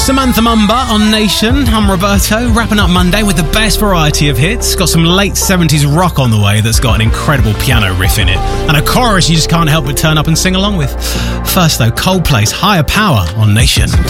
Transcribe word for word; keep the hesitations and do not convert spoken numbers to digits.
Samantha Mumba on Nation. I'm Roberto, wrapping up Monday with the best variety of hits. Got some late seventies rock on the way that's got an incredible piano riff in it, and a chorus you just can't help but turn up and sing along with. First though, Coldplay's Higher Power on Nation.